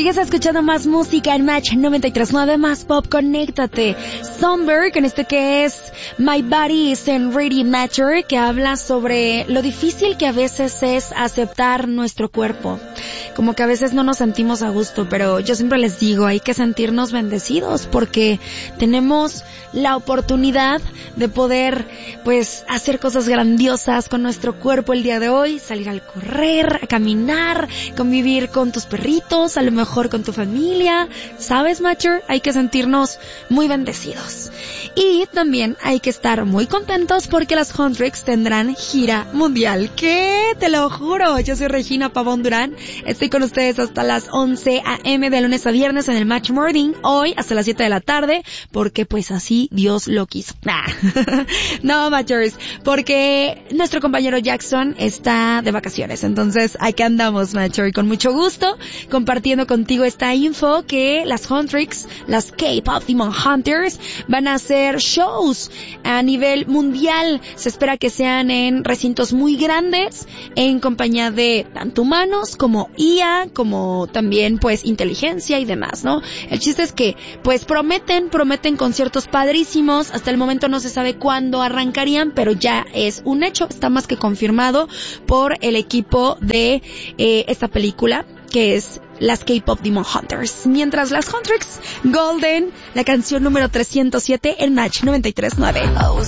Sigues escuchando más música en Match 93.9, más pop, conéctate. Sonberg, en este que es My Body Isn't Ready Matter, que habla sobre lo difícil que a veces es aceptar nuestro cuerpo. Como que a veces no nos sentimos a gusto, pero yo siempre les digo, hay que sentirnos bendecidos porque tenemos la oportunidad de poder, pues, hacer cosas grandiosas con nuestro cuerpo el día de hoy, salir al correr, a caminar, convivir con tus perritos, a lo mejor con tu familia, ¿sabes, Matcher? Hay que sentirnos muy bendecidos. Y también hay que estar muy contentos porque las Huntrix tendrán gira mundial. ¿Qué? Te lo juro. Yo soy Regina Pavón Durán. Estoy con ustedes hasta las 11 a.m. de lunes a viernes en el Match Morning. Hoy hasta las 7 de la tarde porque pues así Dios lo quiso. No, Matchers, porque nuestro compañero Jackson está de vacaciones. Entonces, aquí andamos, Matcher, y con mucho gusto compartiendo contigo esta info que las Huntrix, las K-Pop Demon Hunters, van a hacer shows a nivel mundial. Se espera que sean en recintos muy grandes, en compañía de tanto humanos como IA, como también pues inteligencia y demás, ¿no? El chiste es que pues prometen conciertos padrísimos. Hasta el momento no se sabe cuándo arrancarían, pero ya es un hecho, está más que confirmado por el equipo de esta película, que es las K-Pop Demon Hunters. Mientras las Huntrix, Golden, la canción número 307 en Match 93.9.